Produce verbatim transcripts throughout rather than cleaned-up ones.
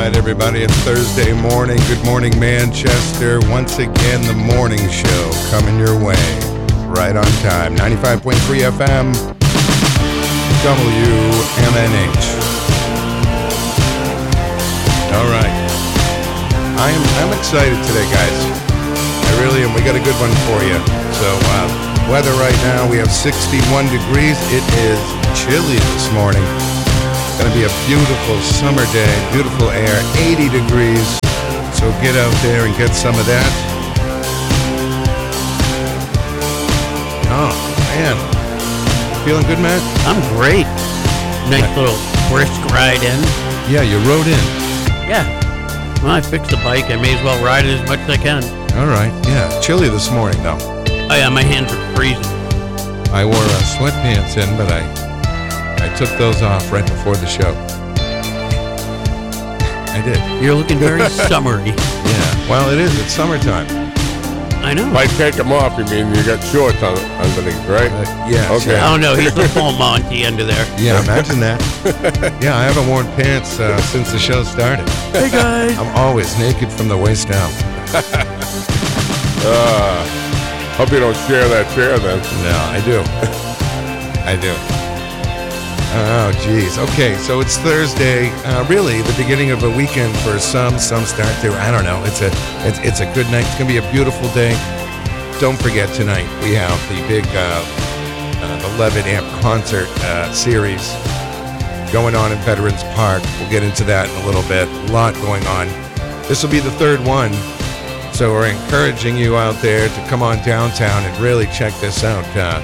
right, everybody, it's Thursday morning. Good morning, Manchester. Once again, the morning show coming your way right on time. ninety-five point three F M, W M N H. All right. I'm, I'm excited today, guys. I really am. We got a good one for you. So, uh, weather right now, we have sixty-one degrees. It is chilly this morning. Going to be a beautiful summer day, beautiful air, eighty degrees. So get out there and get some of that. Oh, man. Feeling good, Matt? I'm great. Nice little brisk ride in. Yeah, you rode in. Yeah. Well, I fixed the bike. I may as well ride it as much as I can. All right. Yeah, chilly this morning, though. Oh, yeah, my hands are freezing. I wore uh, sweatpants in, but I... I took those off right before the show. I did. You're looking very summery. Yeah. Well, it is. It's summertime. I know. If I take them off, you mean you got shorts on underneath, right? Uh, yeah. Okay. Oh, no, he's the full Monty under there. Yeah, imagine that. Yeah, I haven't worn pants uh, since the show started. Hey, guys. I'm always naked from the waist down. uh, hope you don't share that chair then. No, I do. I do. Oh, geez. Okay, so it's Thursday. Uh, really, the beginning of a weekend for some. Some start to. I don't know. It's a it's, it's a good night. It's gonna be a beautiful day. Don't forget tonight we have the big uh, uh, the Levitt Amp concert uh, series going on in Veterans Park. We'll get into that in a little bit. A lot going on. This will be the third one, so we're encouraging you out there to come on downtown and really check this out. Uh,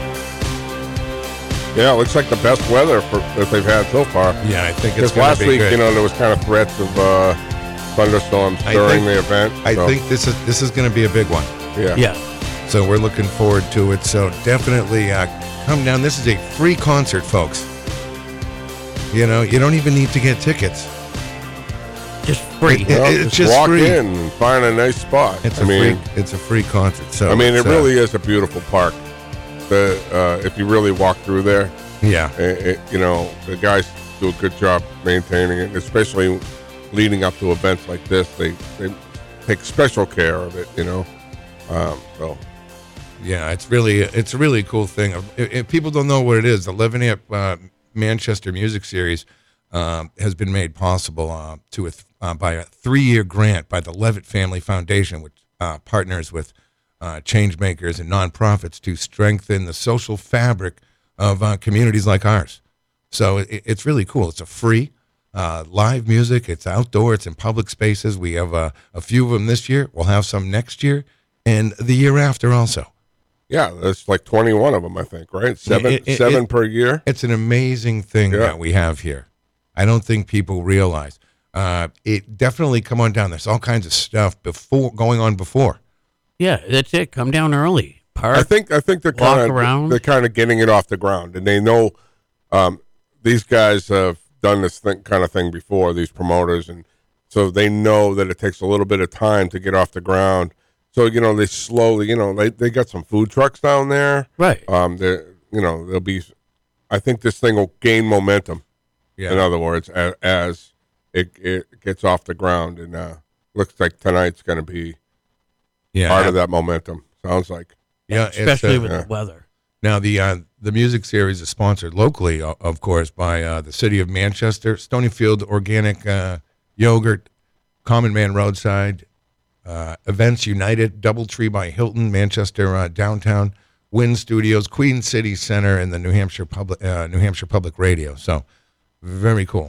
Yeah, it looks like the best weather for that they've had so far. Yeah, I think it's Because going to last be week, good. you know, there was kind of threats of uh, thunderstorms I during think- the event. I so, think this is this is going to be a big one. yeah. Yeah. So we're looking forward to it. So definitely uh, come down. This is a free concert, folks. You know, you don't even need to get tickets. Just free. It- Well, it's just, just walk free. in and find a nice spot. It's I a mean, free. It's a free concert. So I mean, it it's, uh, really is a beautiful park. The uh, if you really walk through there, Yeah. it, it, you know, the guys do a good job maintaining it, especially leading up to events like this. They they take special care of it, you know. Um, so Yeah. It's really it's a really cool thing. If, if people don't know what it is, the Levitt Amp uh, Manchester Music Series um, has been made possible uh, to a th- uh, by a three-year grant by the Levitt Family Foundation, which uh, partners with uh, change makers and nonprofits to strengthen the social fabric of uh, communities like ours. So it, it's really cool. It's a free uh, live music. It's outdoor. It's in public spaces. We have uh, a few of them this year. We'll have some next year and the year after also. yeah, there's like twenty-one of them, I think, right? Seven It- it- seven it- per year. It's an amazing thing Yeah. that we have here. I don't think people realize. Uh, it definitely come on down. There's all kinds of stuff before going on before. Yeah, that's it. Come down early. Park. I think I think they're walk kind of around. they're kind of getting it off the ground, and they know um, these guys have done this thing, kind of thing before. These promoters, and so they know that it takes a little bit of time to get off the ground. So you know they slowly, you know, they they got some food trucks down there. Right. Um, they you know they'll be. I think this thing will gain momentum. Yeah. In other words, as, as it it gets off the ground, and uh, looks like tonight's going to be yeah. part of that momentum. Sounds like. Yeah. it's, Especially uh, with yeah. the weather. Now, the uh, the music series is sponsored locally, o- of course, by uh, the city of Manchester, Stonyfield Organic uh, Yogurt, Common Man Roadside, uh, Events United, Doubletree by Hilton, Manchester uh, Downtown, Wind Studios, Queen City Center, and the New Hampshire Public uh, New Hampshire Public Radio. So, very cool.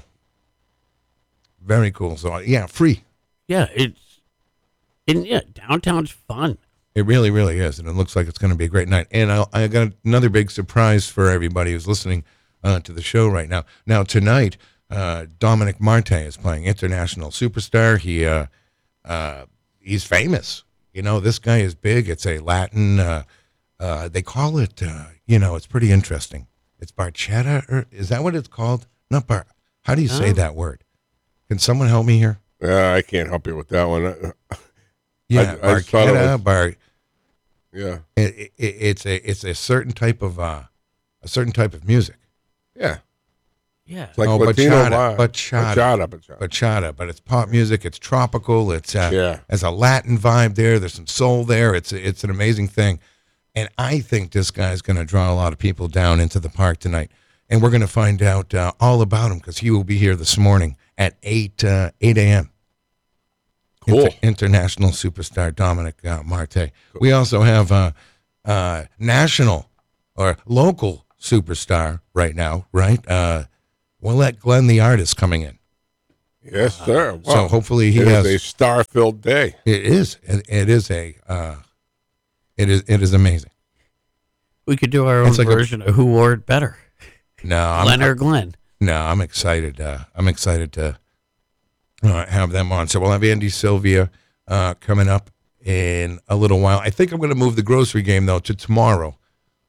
Very cool. So, uh, yeah, free. Yeah, it's. And yeah, downtown's fun. It really, really is, and it looks like it's going to be a great night. And I, I got another big surprise for everybody who's listening uh, to the show right now. Now tonight, uh, Dominic Marte is playing, international superstar. He uh, uh, he's famous. You know, this guy is big. It's a Latin. Uh, uh, they call it. Uh, you know, it's pretty interesting. It's barchetta, or is that what it's called? Not bar. How do you say Oh. that word? Can someone help me here? Yeah, I can't help you with that one. Yeah, I just thought it barchetta, was- bar. Yeah, It, it, it's a it's a certain type of uh, a certain type of music. yeah. Yeah. It's like Oh, Latino bachata, vibe. bachata. Bachata, bachata. Bachata, but it's pop music. It's tropical. It's uh, Yeah. There's a Latin vibe there. There's some soul there. It's it's an amazing thing, and I think this guy's going to draw a lot of people down into the park tonight. And we're going to find out uh, all about him because he will be here this morning at eight uh, eight a.m. Cool. Inter- international superstar Dominic uh, Marte. We also have uh, uh, national or local superstar right now, right? Uh, Willette Glenn, the artist, coming in. Yes, sir. Wow. So hopefully he it has. is a star-filled day. It is. It, it is a. Uh, it is. It is amazing. We could do our own It's like a- version of Who Wore It Better, No, I'm, Glenn or Glenn. no, I'm excited. Uh, I'm excited to uh, have them on. So we'll have Andy Sylvia uh, coming up in a little while. I think I'm going to move the grocery game though to tomorrow,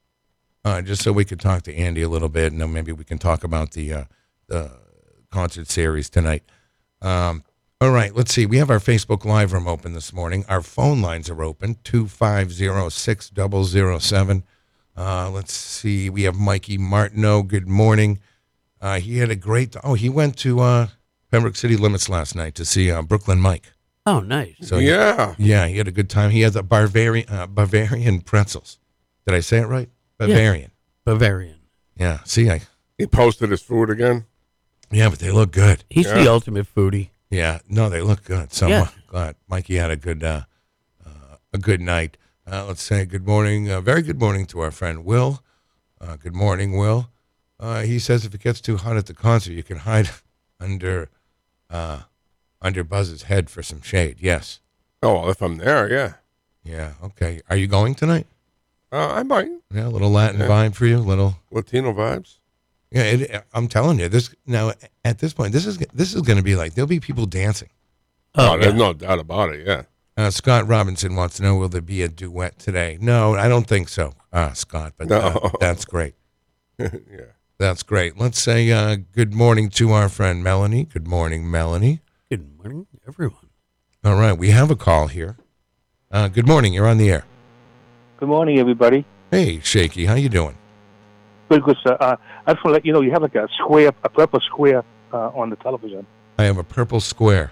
uh, just so we could talk to Andy a little bit, and then maybe we can talk about the uh, the concert series tonight. Um, all right, let's see. We have our Facebook Live room open this morning. Our phone lines are open, two five zero, six zero zero seven. Uh, let's see. We have Mikey Martineau. Good morning. Uh, he had a great, oh, he went to uh, Pembroke City Limits last night to see uh, Brooklyn Mike. Oh, nice. So yeah. yeah, he had a good time. He has a Bavarian, uh, Bavarian pretzels. Did I say it right? Bavarian. Bavarian. Yeah. See, I, He posted his food again. yeah, but they look good. He's Yeah. the ultimate foodie. Yeah, no, they look good. So Yeah. uh, glad Mikey had a good uh, uh, a good night. Uh, let's say good morning, uh, very good morning to our friend Will. Uh, good morning, Will. Uh, he says if it gets too hot at the concert, you can hide under uh, under Buzz's head for some shade. Yes. Oh, well, if I'm there, yeah. Yeah. Okay. Are you going tonight? Uh, I might. Yeah, a little Latin Yeah. vibe for you. A little. Latino vibes. Yeah. It, I'm telling you, this now at this point, this is this is going to be like there'll be people dancing. Oh, Oh, there's yeah. no doubt about it, yeah. Uh, Scott Robinson wants to know, will there be a duet today? No, I don't think so, uh, Scott, but uh, No. that's great. yeah. That's great. Let's say uh, good morning to our friend Melanie. Good morning, Melanie. Good morning, everyone. All right, we have a call here. Uh, good morning. You're on the air. Good morning, everybody. Hey, Shaky, how you doing? Good, good, sir. Uh, I just want to let you know you have like a square, a purple square uh, on the television. I have a purple square.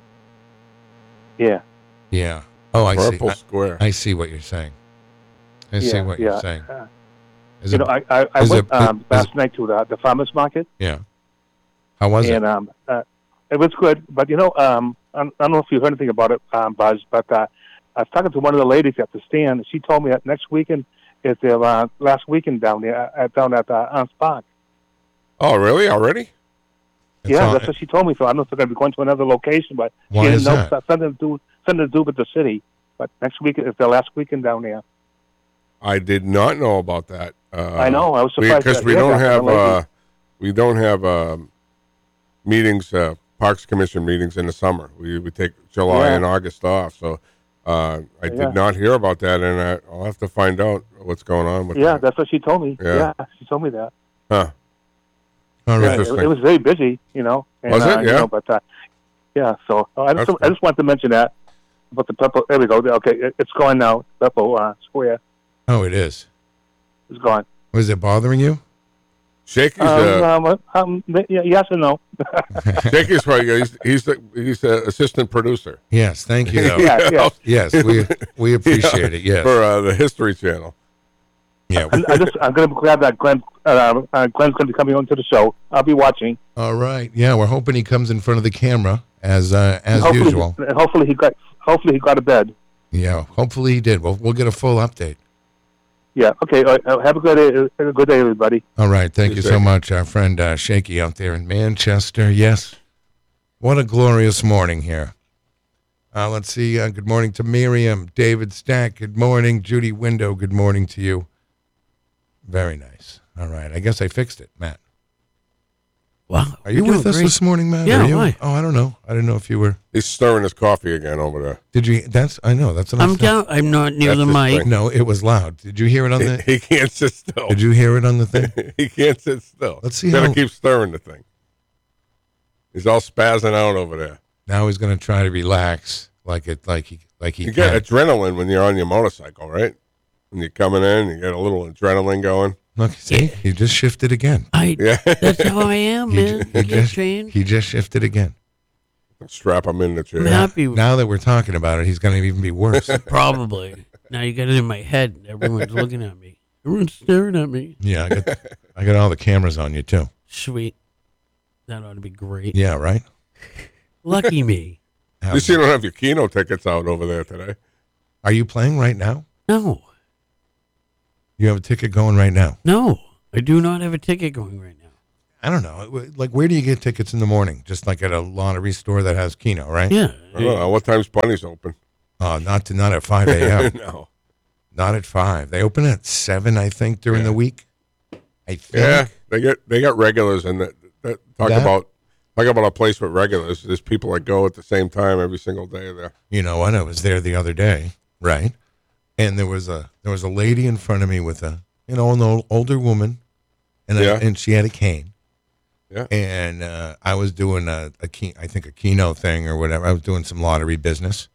Yeah. Yeah. Oh, I Purple see. square. I, I see what you're saying. I see yeah, what yeah. you're saying. Uh, Is you it, know, I, I, I is went it- um, is last it- night to the, the farmer's market, yeah. How was and it? um, uh, it was good. But, you know, um, I, I don't know if you heard anything about it, um, Buzz, but uh, I was talking to one of the ladies at the stand, and she told me that next weekend is their uh, last weekend down there, uh, down at uh, Arms Park. Oh, really? Already? It's yeah, all- that's what she told me. So I don't know if they're going to be going to another location, but Why she didn't is know that? something to do something to do with the city. But next week is their last weekend down there. I did not know about that. Uh, I know. I was surprised because to we hear don't that have from the lady. uh, we don't have um, meetings, uh, Parks Commission meetings in the summer. We we take July Yeah. and August off. So uh, I Yeah. did not hear about that, and I, I'll have to find out what's going on with Yeah, that. that's what she told me. Yeah. Yeah, she told me that. Huh. all Yeah, right. it, it was very busy, you know. And, Was it? uh, You Yeah. know, but uh, yeah, so uh, I just That's I just wanted to mention that. But the purple, there we go. Okay, it, it's gone now. Purple uh, square Oh, it is. is gone. Was it bothering you? Shaky's uh, Um, um, um, yeah, yes and no. Shaky's probably he's he's the, he's the assistant producer. Yes. Thank you. Though. Yeah, yeah. Yes, we we appreciate it. Yes. For uh, the History Channel. Yeah. I, I just I'm going to be glad that Glenn uh, uh, Glenn's going to be coming on to the show. I'll be watching. All right. Yeah, we're hoping he comes in front of the camera as uh, as hopefully, usual. and hopefully he got hopefully he got to bed. Yeah. Hopefully he did. We'll we'll get a full update. Yeah. Okay. Uh, uh, have a good day. Have a good day, everybody. All right. Thank Hey, you so Shaky. much, our friend uh, Shaky out there in Manchester. Yes. What a glorious morning here. Uh, let's see. Uh, good morning to Miriam, David Stack. Good morning, Judy Window. Good morning to you. Very nice. All right. I guess I fixed it, Matt. Wow. Are you you're with doing us great. this morning, Matt? Yeah, Are you? why? Oh, I don't know. I didn't know if you were. He's stirring his coffee again over there. Did you? That's. I know. That's what I I'm said. down. I'm not near That's the his mic. thing. No, it was loud. Did you hear it on He, the? he can't sit still. Did you hear it on the thing? he can't sit still. Let's see Gotta how- keep stirring the thing. He's all spazzing out over there. Now he's going to try to relax, like it, like he, like he You can. get adrenaline when you're on your motorcycle, right? When you're coming in, you get a little adrenaline going. Look, see, he just shifted again. I. Yeah. That's how I am, He, man. ju- You he can't just, change. he just shifted again. Strap him in the chair. I'm happy with Now that we're talking about it, he's going to even be worse. probably. Now you got it in my head. Everyone's looking at me. Everyone's staring at me. Yeah, I got, I got all the cameras on you too. Sweet. That ought to be great. Yeah, right. Lucky me. You see, you don't have your Keno tickets out over there today. Are you playing right now? No. You have a ticket going right now. No. I do not have a ticket going right now. I don't know. Like, where do you get tickets in the morning? Just like at a lottery store that has Keno, right? Yeah. I don't know. What time's Bunny's open? Oh, not to not at five a.m. No. Not at five. They open at seven, I think, during Yeah. the week. I think. Yeah, they get they got regulars, and that, that talk That- about talk about a place with regulars. There's people that go at the same time every single day there. You know what? I was there the other day, right? And there was a there was a lady in front of me with a you know an old, older woman, and a, Yeah. and she had a cane. Yeah. And uh, I was doing a, a key, I think a Keno thing or whatever. I was doing some lottery business,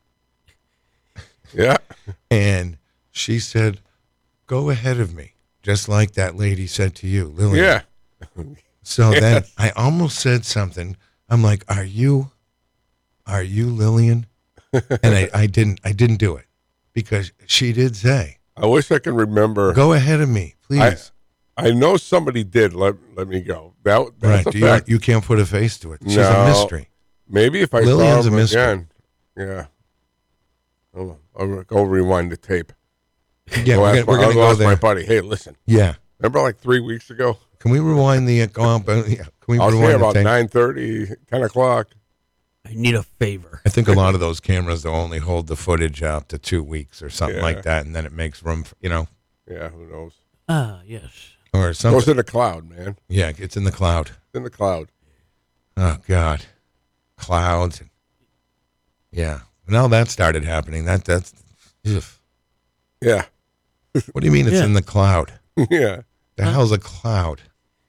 Yeah, and she said, "Go ahead of me," just like that lady said to you, Lillian. yeah. So then Yes. I almost said something. I'm like, "Are you, are you Lillian?" And I, I didn't. I didn't do it because she did say, I wish I can remember. "Go ahead of me, please." I know somebody did let let me go. That right? that's Do a you, fact. you can't put a face to it. She's No. a mystery. Maybe if I Lillian's saw a him mystery. again. Yeah. Hold on. I'll go rewind the tape. Yeah, Go we're ask gonna, we're my, gonna I'll go ask my there. buddy. Hey, listen. Yeah. Remember like three weeks ago? Can we rewind the? Uh, go on, but, yeah. Can we I was rewind here the about tape? nine thirty, ten o'clock. I need a favor. I think a lot of those cameras will only hold the footage up to two weeks or something Yeah. like that, and then it makes room, for, you know, Yeah, who knows? Ah, yes. or Goes something. in the cloud, man. Yeah, it's in the cloud. It's in the cloud. Oh God, clouds. And, yeah. Now that started happening. That that's. Ugh. Yeah. What do you mean it's Yeah. in the cloud? Yeah. The hell's a cloud?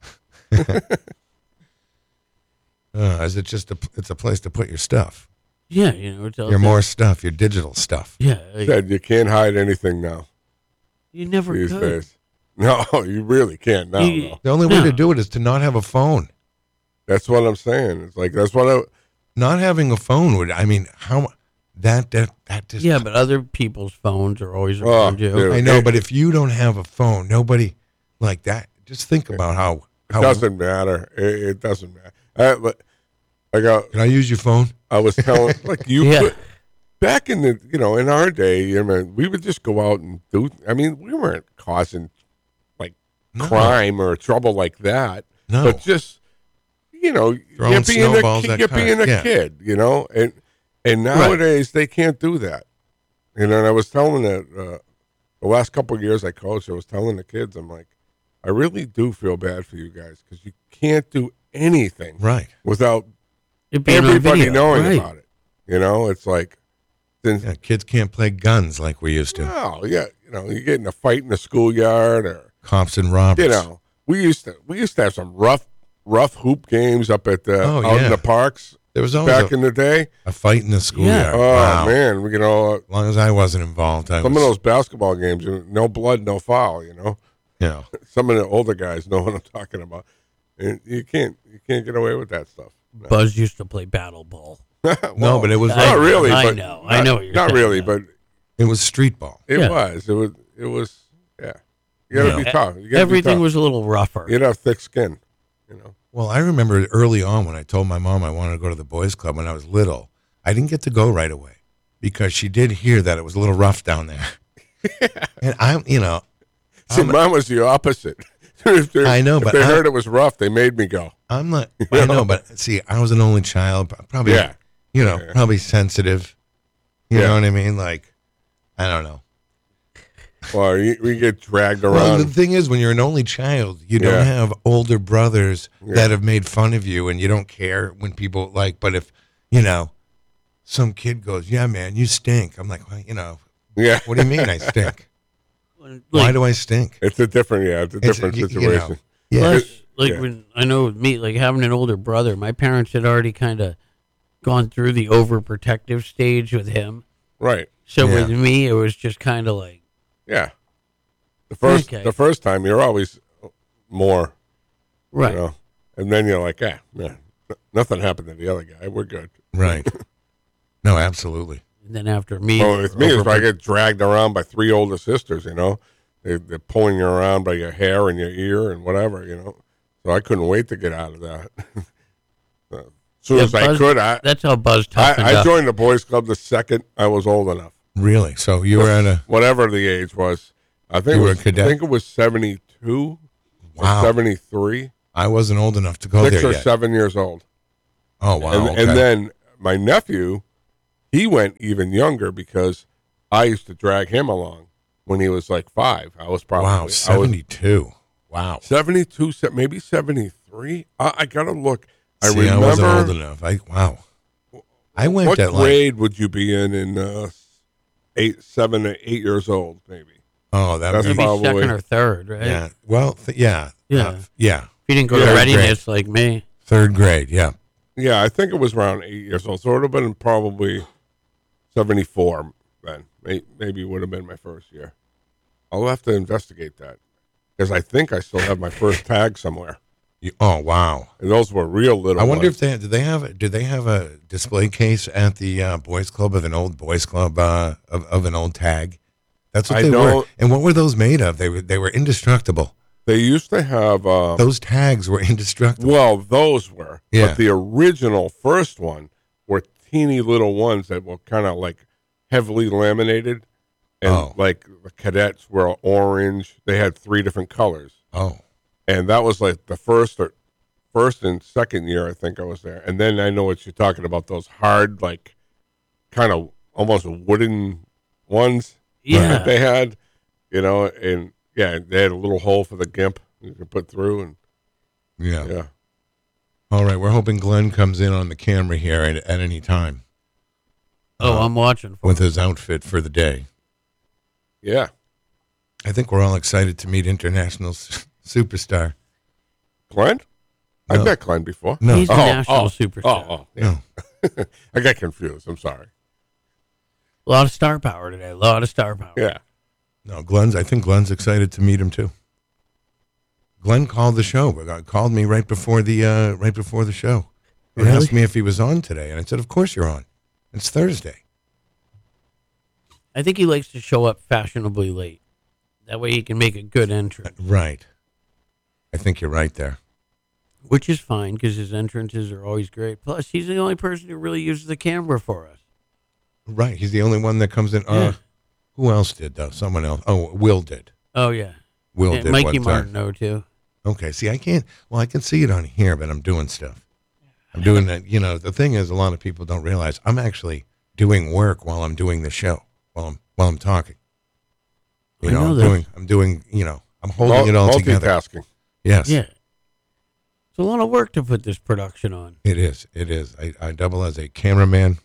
uh, is it just a? It's a place to put your stuff. Yeah, you know, it's all Your that- more stuff. Your digital stuff. Yeah, like, Said you can't hide anything now you never these could. days. No, you really can't now. You- though. The only way No. to do it is to not have a phone. That's what I'm saying. It's like that's what I. Not having a phone would. I mean, how that that that just. Yeah, but other people's phones are always Oh, around you. dude. I know, but if you don't have a phone, nobody like that. Just think about how. It how doesn't matter. It, it doesn't matter. I, but I got. Can I use your phone? I was telling like you Yeah. could, back in the you know in our day. I mean, we would just go out and do. I mean, we weren't causing like No. crime or trouble like that. No. But just you know, Throwing you're being a snowballs kid, at you're cars. being a Yeah. kid. You know, and and nowadays they can't do that. You know, and I was telling that uh, the last couple of years I coached, I was telling the kids, I'm like, I really do feel bad for you guys because you can't do anything Right. without It being on everybody video. knowing Right. about it. You know, it's like, then, Yeah, kids can't play guns like we used to. no, yeah, you know, you get in a fight in the schoolyard, or Cops and robbers. you know, we used to we used to have some rough rough hoop games up at the Oh, out yeah. in the parks there was always back a, in the day. a fight in the schoolyard. Oh Wow. man, we, you know, uh, As long as I wasn't involved, I some was. of those basketball games, you know, no blood, no foul. You know, You know, some of the older guys know what I'm talking about, and you can't you can't get away with that stuff. Buzz used to play battle ball. no, but it was I not know, really. I but know, I not- know what you're not saying, really, yeah. but it was street ball. it Yeah. was. It was. It was. Yeah, you gotta Yeah. be tough. You gotta Everything be tough. was a little rougher. You'd have thick skin. You know. Well, I remember early on when I told my mom I wanted to go to the boys' club when I was little. I didn't get to go right away because she did hear that it was a little rough down there. And I'm, you know, See, I'm- mine was the opposite. If they- I know, if but they I- heard it was rough, they made me go. I'm not. I know, but see, I was an only child, probably. Yeah. You know, Yeah. probably sensitive. You Yeah. know what I mean? Like, I don't know. Or you, we get dragged Well, the around. thing is, when you're an only child, you don't Yeah. have older brothers Yeah. that have made fun of you, and you don't care when people like. But if you know, some kid goes, "Yeah, man, you stink," I'm like, well, you know, Yeah, what do you mean I stink? Like, Why do I stink? it's a different. Yeah, it's a It's- different you- you situation. know, yeah, Plus, like Yeah. when I know with me, like having an older brother, my parents had already kind of gone through the overprotective stage with him. Right. So Yeah. with me, it was just kind of like, Yeah. The first Okay. the first time you're always more, Right. you know, and then you're like, ah, man, nothing happened to the other guy. We're good. Right. No, absolutely. And then after me, Well, they with were me, it's over- like I get dragged around by three older sisters, you know. They, they're pulling you around by your hair and your ear and whatever, you know. So I couldn't wait to get out of that. As soon Yeah, as I Buzz- could, I, That's how Buzz toughened I, I up. joined the boys club the second I was old enough. Really? So you were at a Whatever the age was. I think You it were a was, cadet? I think it was seventy-two wow. or seventy-three. I wasn't old enough to go Six there or yet. seven years old. Oh wow. and, okay. and then my nephew, he went even younger because I used to drag him along when he was like five. I was probably wow, I was seventy-two. Wow. seventy-two, se- maybe seventy-three. I, I gotta look. I See, remember. I wasn't old enough. I wow. I went What at like grade would you be in in uh, eight, seven, or eight years old? Maybe. oh that That's would Maybe be, probably- second or third, right? yeah. Well, th- yeah. Yeah. Uh, yeah. If you didn't go Yeah, to third readiness like me. Third grade. Yeah. Yeah, I think it was around eight years old. So it would have been probably seventy-four then. May- Maybe it would have been my first year. I'll have to investigate that because I think I still have my first tag somewhere. You, oh wow. And those were real little I wonder ones. if they did they have did they have a display case at the uh, boys club of an old boys club uh, of of an old tag. That's what I they were. don't- And what were those made of? They were they were indestructible. They used to have, um, Those tags were indestructible. well, those were. Yeah. But the original first one were teeny little ones that were kind of like heavily laminated. And Oh. like the cadets were orange. They had three different colors. Oh. And that was like the first or first and second year I think I was there. And then I know what you're talking about, those hard, like kind of almost wooden ones Yeah. that they had, you know, and yeah, they had a little hole for the gimp you could put through, and Yeah. yeah. All right. We're hoping Glenn comes in on the camera here at, at any time Oh, Uh, I'm watching. For with his outfit for the day. Yeah. I think we're all excited to meet international s- superstar. Glenn? I've No. met Glenn before. No. He's a Oh, national oh, superstar. Oh, oh, yeah. No. I got confused. I'm sorry. A lot of star power today. A lot of star power. Yeah. No, Glenn's. I think Glenn's excited to meet him too. Glenn called the show. but, uh, Called me right before the uh, right before the show. He Really? asked me if he was on today, and I said, "Of course you're on. It's Thursday." I think he likes to show up fashionably late. That way he can make a good entrance, Right. I think you're right there. which is fine because his entrances are always great. Plus, he's the only person who really uses the camera for us. Right. He's the only one that comes in. Uh, Yeah. Who else did though? Someone else. Oh, Will did. Oh, yeah. Will Yeah, did. Mikey one time. Martin, though, too. Okay. See, I can't. Well, I can see it on here, but I'm doing stuff. I'm doing that. You know, the thing is, a lot of people don't realize I'm actually doing work while I'm doing the show. While I'm while I'm talking. You I know, know I'm that. doing. I'm doing. You know, I'm holding Mul- it all together. multitasking. Yes. Yeah. It's a lot of work to put this production on. It is. It is. I, I double as a cameraman,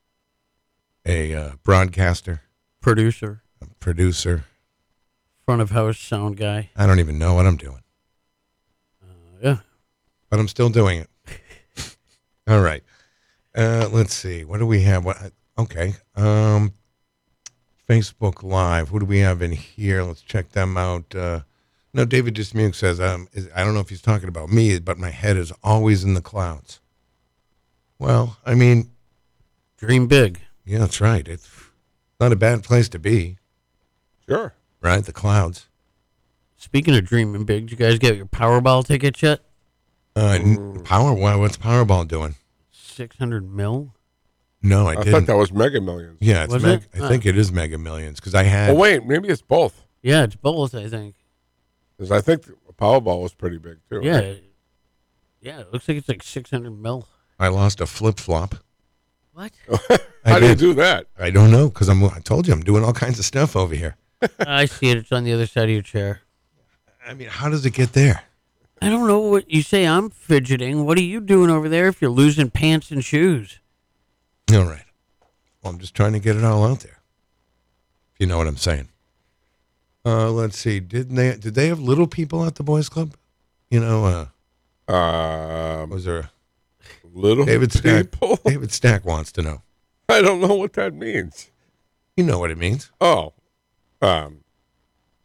a uh, broadcaster, Producer, a producer. front of house sound guy. I don't even know what I'm doing, Uh, yeah. but I'm still doing it. All right. Uh, let's see. What do we have? What? Okay. Um, Facebook Live. Who do we have in here? Let's check them out. Uh, no, David Dismuke says, um, is, I don't know if he's talking about me, but my head is always in the clouds. Well, I mean, Dream big. yeah, that's right. It's not a bad place to be, Sure. right? The clouds. Speaking of dreaming big, did you guys get your Powerball tickets yet? Uh, n- Power. Wow, what's Powerball doing? six hundred mil? No, I, I, didn't. thought that was Mega Millions. yeah, it's Was meg- it? I think it is Mega Millions because I had. Oh, wait. Maybe it's both. Yeah, it's both, I think. Because I think the Powerball was pretty big, too. Yeah. Yeah, it looks like it's like six hundred mil. I lost a flip flop. What? How I do you did. do that? I don't know because I'm. I told you I'm doing all kinds of stuff over here. I see it. It's on the other side of your chair. I mean, how does it get there? I don't know what you say. I'm fidgeting. What are you doing over there if you're losing pants and shoes? All right. Well, I'm just trying to get it all out there. If you know what I'm saying. Uh, let's see. Didn't they? Did they have little people at the boys' club? You know, uh, Um, was there? little David Stack. people? David Stack wants to know. I don't know what that means. You know what it means. Oh, um,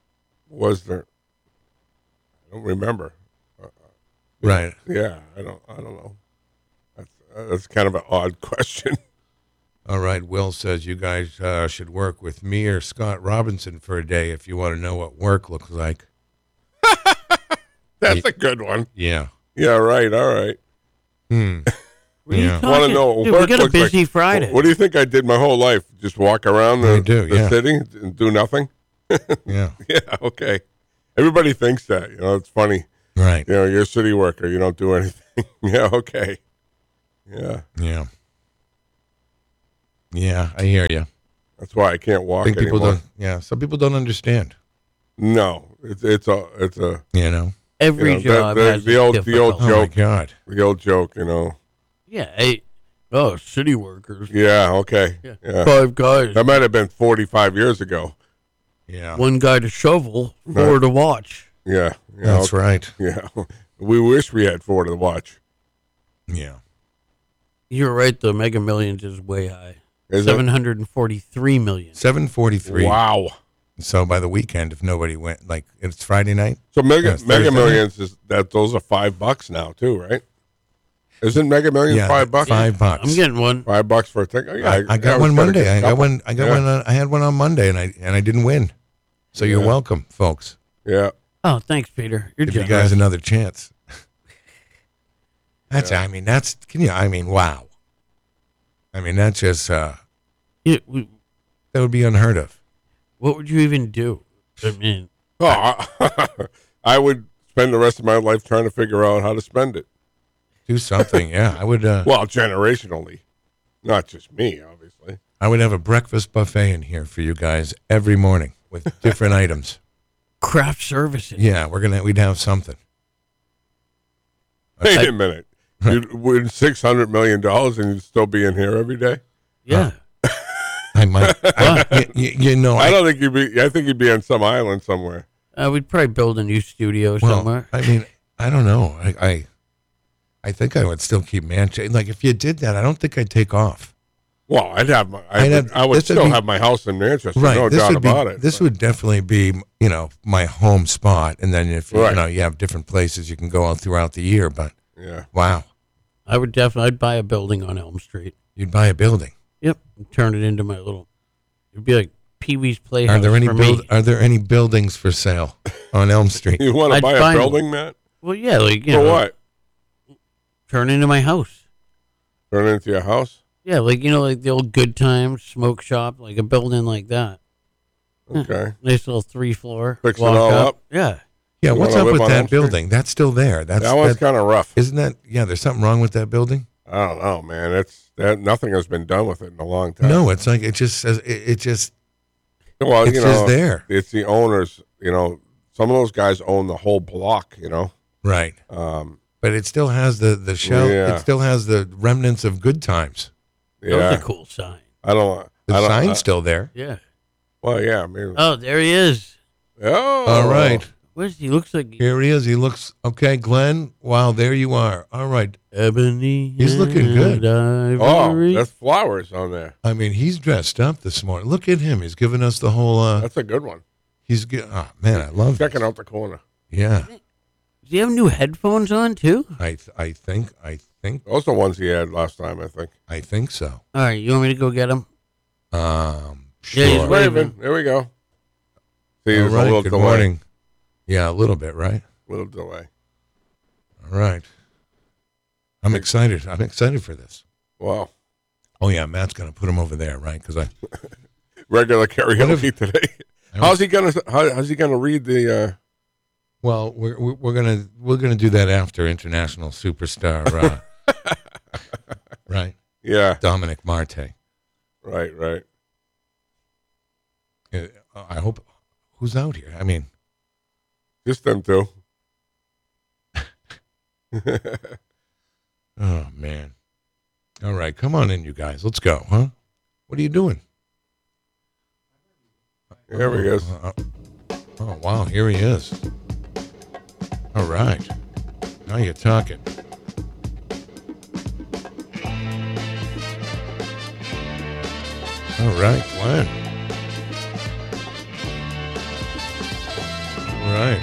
Was there? I don't remember. Right. Yeah, I don't. I don't know. That's uh, that's kind of an odd question. All right. Will says you guys uh, should work with me or Scott Robinson for a day if you want to know what work looks like. That's a good one. Yeah. Yeah. Right. All right. Hmm. What are you Yeah. talking- Want to know? Dude, work we got a looks like- busy Friday. What do you think I did my whole life? Just walk around the, I do, the yeah. city and do nothing? Yeah. Yeah. Okay. Everybody thinks that. You know, it's funny. Right. You know, you're a city worker. You don't do anything. Yeah. Okay. Yeah. Yeah. Yeah. I hear you. That's why I can't I walk think people anymore. don't. Yeah. Some people don't understand. No, it's it's a it's a You know. Every you know, job the, the, has the its old the old difficult- Oh my joke God. the old joke. You know. Yeah. Hey, oh, city workers. Yeah. Okay. Yeah. Yeah. Five guys. That might have been forty-five years ago. Yeah. One guy to shovel, four to watch. Yeah. Yeah. That's okay. right. Yeah. We wish we had four to watch. Yeah. You're right. The Mega Millions is way high. Is Seven hundred and forty-three million. Seven it? forty-three. Wow. So by the weekend, if nobody went, like it's Friday night. So Mega Yeah, it's Mega Thursday. Millions is that those are five bucks now too, right? Isn't Mega Millions Yeah. five bucks? Five bucks. I'm getting one. Five bucks for a ticket. Oh, yeah, I, I got was one gonna Monday. get a I got couple. one. I got Yeah. one. On, I had one on Monday, and I and I didn't win. So you're Yeah. welcome, folks. Yeah. Oh, thanks, Peter. You're Give you generous. guys another chance. That's. I mean, that's. Can you? I mean, wow. I mean, that's just. Uh, Yeah, we, that would be unheard of. what would you even do? I mean, Oh, I, I would spend the rest of my life trying to figure out how to spend it. Do something. Yeah, I would. Uh, Well, generationally, not just me, obviously. I would have a breakfast buffet in here for you guys every morning with different items. craft services. Yeah, we're gonna. We'd have something. Wait I- a minute. You'd win six hundred million dollars and you'd still be in here every day. Yeah. I might. I, you, you know. I I, don't think you'd be. I think you'd be on some island somewhere. Uh, we'd probably build a new studio well, somewhere. I mean, I don't know. I, I, I think I would still keep Manchester. Like if you did that, I don't think I'd take off. Well, I'd have my. I I'd would, have- I would this would still be- have my house in Manchester. Right. No this doubt would be. about it. This but- would definitely be, you know, my home spot. And then if you Right. know you have different places you can go out throughout the year. But Yeah. wow, I would definitely. I'd buy a building on Elm Street. you'd buy a building. Yep. And turn it into my little. It'd be like Pee Wee's Playhouse Are there any for build? me. Are there any buildings for sale on Elm Street? You want to I'd buy a find- building, Matt? Well, yeah, like you For know, what? turn into my house. Turn it into your house? Yeah, like you know, like the old Good Times smoke shop, like a building like that. Okay. Nice little three floor. Fix it walk all up? Yeah. Yeah. You What's wanna up live with on Elm that Street? building? That's still there. That's That one's that, kind of rough. isn't that? Yeah. There's something wrong with that building. I don't know, man. It's that nothing has been done with it in a long time. No, it's like it just says it, it just well, it's you just know, there. it's the owners. You know, some of those guys own the whole block. You know, Right. um, But it still has the the shell. Yeah. It still has the remnants of good times. That was yeah. a cool sign. I don't. The I don't, sign's I- still there. Yeah. Well, yeah. I mean, Oh, there he is. oh, All right. Where's he? Looks like Here he is. He looks okay, Glenn. Wow, there you are. All right. ebony. He's looking good. and Oh, ivory. that's flowers on there. I mean, he's dressed up this morning. Look at him. He's giving us the whole. uh That's a good one. He's gi- oh man, I love Checking this. out the corner. Yeah, Does he have new headphones on too? I th- I think I think Those are the ones he had last time, I think. I think so. All right, you want me to go get him? Um, Yeah, he's sure. waving. Waving. There we go. See, All there's a right. little Good delay. morning. Yeah, a little bit, right? Little delay. All right. I'm excited. I'm excited for this. Wow. Oh yeah, Matt's gonna put him over there, right? Because I Regular What karaoke if- today. I How's he gonna? How, how's he gonna read the? Uh, well, we're we're we're gonna we're gonna do that after international superstar, uh, right? yeah. Dominic Marte. Right. Right. Uh, I hope who's out here. I mean, Just them two. oh man. All right, come on in, you guys. Let's go, huh? What are you doing? There he is. Uh, uh, oh wow, here he is. All right, now you're talking. All right, Glenn. right.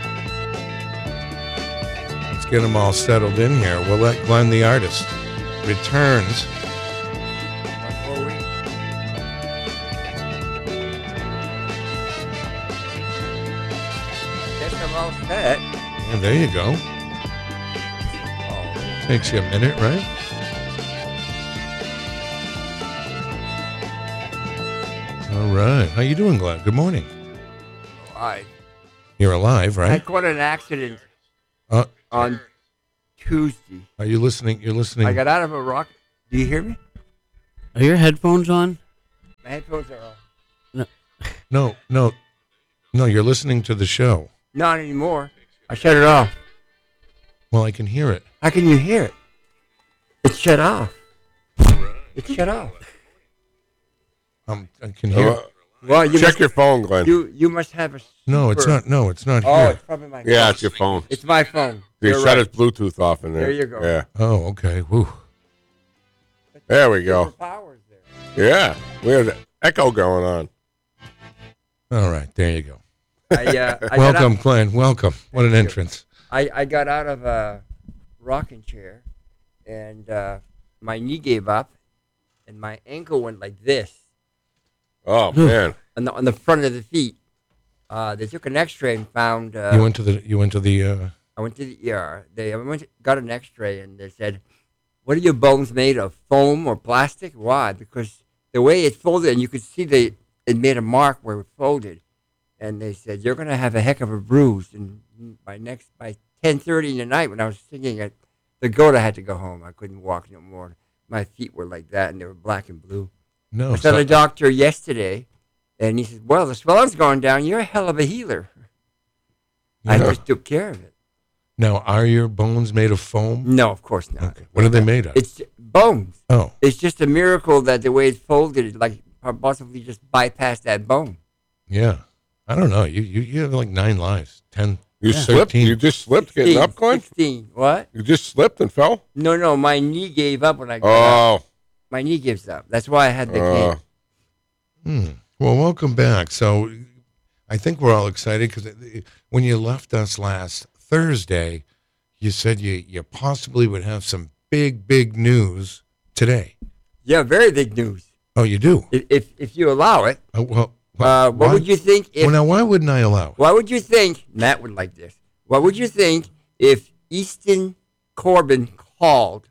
Let's get them all settled in here. We'll let Glenn, the artist, returns. Guess I'm all set. And there you go. Oh, Takes you a minute, right? All right. How you doing, Glenn? Good morning. I You're alive, I right? caught an accident Uh, on Tuesday. are you listening? You're listening. I got out of a rock. Do you hear me? Are your headphones on? My headphones are on. No, no, no. You're listening to the show. Not anymore. I shut it off. Well, I can hear it. How can you hear it? It's shut off. It's shut off. Um, I can hear. Uh, Well, you check must, your phone, Glenn. you you must have a. No, it's super- not. No, it's not Oh, here. it's probably my. yeah, phone. it's your phone. It's my phone. They You're shut right. his Bluetooth off in there. There you go. Yeah. Oh, okay. Woo. There we go. Powers there. Yeah. We have an echo going on. All right. There you go. I, uh, I got Welcome, out- Glenn. Welcome. What an entrance. I, I got out of a rocking chair, and uh, my knee gave up, and my ankle went like this Oh, man. on the on the front of the feet. Uh, they took an X-ray and found. Uh, You went to the. You went to the. Uh, I went to the E R. They I went to, got an X-ray, and they said, "What are your bones made of? Foam or plastic? Why? Because the way it folded, and you could see they it made a mark where it folded." And they said, "You're going to have a heck of a bruise." And by next by ten thirty in the night, when I was singing at the goat, I had to go home. I couldn't walk no more. My feet were like that, and they were black and blue. no. I saw so- the doctor yesterday, and he said, "Well, the swelling's going down. You're a hell of a healer." I Yeah. just took care of it. Now, are your bones made of foam? No, of course not. Okay. What are they made of? It's bones. Oh, It's just a miracle that the way it's folded, it like possibly just bypassed that bone. yeah. I don't know. You you, you have like nine lives. Ten. You Yeah. slipped? thirteen. You just slipped getting sixteen, up, Glenn? sixteen. What? You just slipped and fell? No, no, my knee gave up when I got up. Oh. My knee gives up. That's why I had the Uh, cane. Hmm. Well, welcome back. So, I think we're all excited because when you left us last Thursday, you said you you possibly would have some big big news today. Yeah, very big news. Oh, you do? If if, if you allow it, Oh, well, uh, what why- would you think if well, now, why wouldn't I allow it? What would you think? Matt would like this. What would you think if Easton Corbin called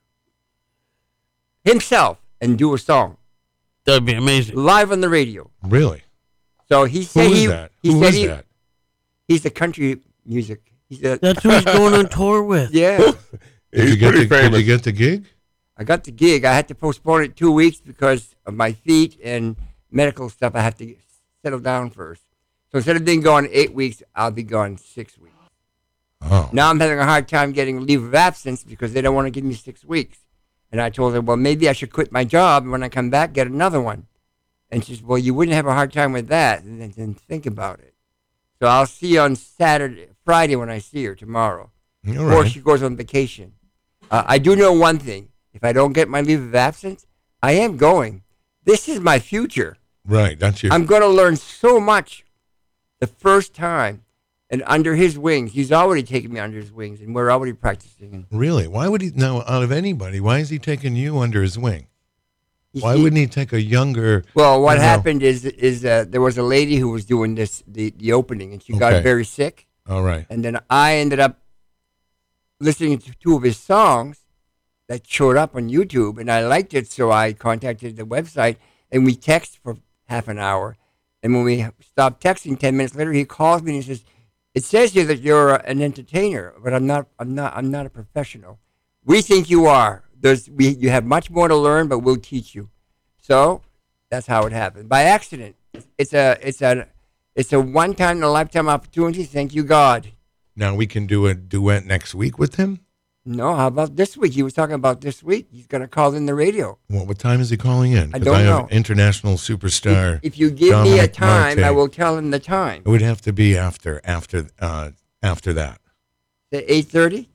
himself and do a song That'd be amazing. live on the radio? Really? So he Who said is he that? he Who said is he, that? he's a country music. He's a That's who he's going on tour with. yeah. Did He's you get pretty the, Did famous. you get the gig? I got the gig. I had to postpone it two weeks because of my feet and medical stuff. I have to settle down first. So instead of being gone eight weeks, I'll be gone six weeks. Oh, Now I'm having a hard time getting leave of absence because they don't want to give me six weeks. And I told her, well, maybe I should quit my job and when I come back, get another one. And she said, well, you wouldn't have a hard time with that. And then, then think about it. So I'll see you on Saturday, Friday when I see her tomorrow. all Or right. she goes on vacation. Uh, I do know one thing. If I don't get my leave of absence, I am going. This is my future. Right, that's your. I'm going to learn so much the first time. And under his wings, he's already taken me under his wings, and we're already practicing. Really? Why would he? Now, out of anybody, why is he taking you under his wing? You Why see- wouldn't he take a younger? Well, what you know- happened is is uh, there was a lady who was doing this the, the opening, and she Okay. got very sick, All right. and then I ended up listening to two of his songs that showed up on YouTube, and I liked it, so I contacted the website, and we text for half an hour, and when we stopped texting, ten minutes later, he calls me and he says, "It says here that you're an entertainer, but I'm not. I'm not. I'm not a professional. We think you are. There's we. You have much more to learn, but we'll teach you." So that's how it happened by accident. It's a. It's a. It's a one-time in a lifetime opportunity. Thank you, God. Now we can do a duet next week with him. No, how about this week? He was talking about this week. He's going to call in the radio. Well, what time is he calling in? I 'Cause don't I have know. international superstar. If you give me a Dominic time, I Marte. will tell him the time. It would have to be after after uh, after that. eight thirty?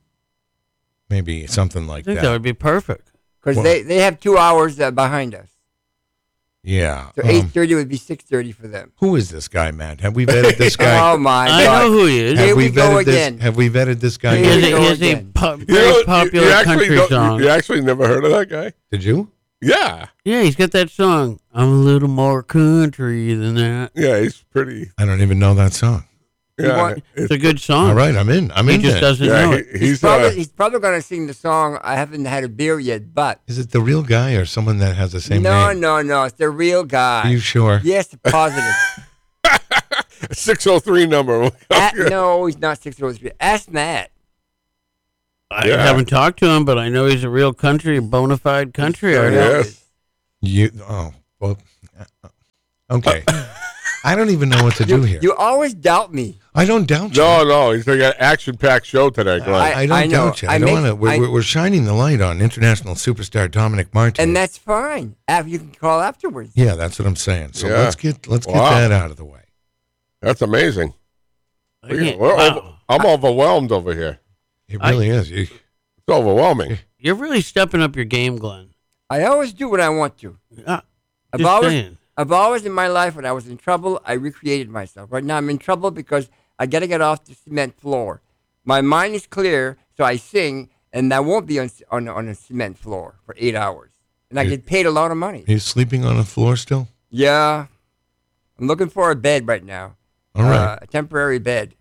Maybe something I like think that. that would be perfect. Because Well- they, they have two hours uh, behind us. Yeah. So um, eight thirty would be six thirty for them. who is this guy, Matt? Have we vetted this guy? Oh my I God! know who he is. have Here we, we go vetted this? again. Have we vetted this guy? Here He has we a, go he has a again. pu- You very know, you- popular you, actually country don't- song. You, you actually never heard of that guy? Did you? Yeah. Yeah, he's got that song. I'm a little more country than that. Yeah, he's pretty. I don't even know that song. Yeah, want- It's a good song. All right, I'm in. I'm He in. just then. doesn't yeah, know he- it. he's, He's probably, uh, he's probably going to sing the song. I haven't had a beer yet, but Is it the real guy or someone that has the same no, name? no, no. It's the real guy. Are you sure? Yes, positive. six oh three number. At, no, he's not six oh three. Ask Matt. I Yeah. haven't talked to him, but I know he's a real country, bona fide country Sure artist. Yes. You? Oh, well. uh, Okay. I don't even know what to You, do here. you always doubt me. I don't doubt you. No, no, he's like an action-packed show today, Glenn. I- I, don't know. doubt you. I, I don't make- want to. We're, I- we're, we're shining the light on international superstar Dominic Martin. And that's fine. Af- You can call afterwards. yeah, that's what I'm saying. So Yeah. let's get let's Wow. get that out of the way. That's amazing. I can't- We're wow. over- I'm overwhelmed over here. It I- really is. You, It's overwhelming. You're really stepping up your game, Glenn. I always do what I want to. Ah, I've just always, saying. I've always in my life, when I was in trouble, I recreated myself. Right now, I'm in trouble because I got to get off the cement floor. My mind is clear, so I sing, and I won't be on on, on a cement floor for eight hours. And I You- get paid a lot of money. Are you sleeping on the floor still? Yeah. I'm looking for a bed right now. All right. Uh, a temporary bed.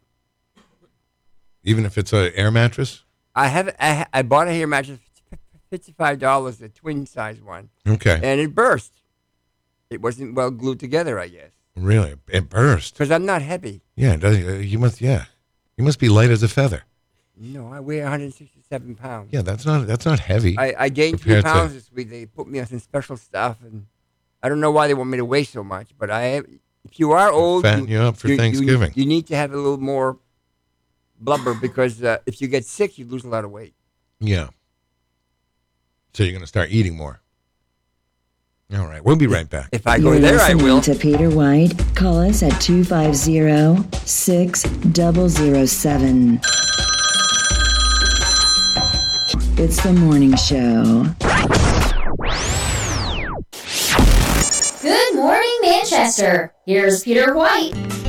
Even if it's an air mattress? I have I, ha- I bought a hair mattress for fifty-five dollars, a twin size one, Okay. and it burst. It wasn't well glued together, I guess, Really? It burst. because I'm not heavy. Yeah, it does. You must yeah. You must be light as a feather. No, I weigh one hundred sixty-seven pounds. Yeah, that's not that's not heavy. I, I gained three Compared to- pounds this week. They put me on some special stuff, and I don't know why they want me to weigh so much. But I, if you are old, fatten you up for you- you- Thanksgiving. You, need to have a little more blubber because uh, if you get sick, you lose a lot of weight. Yeah. So you're going to start eating more. All right. We'll be right back. If I go You're there, I listening will. to Peter White. Call us at two five zero, six zero zero seven. It's the morning show. Good morning, Manchester. Here's Peter White.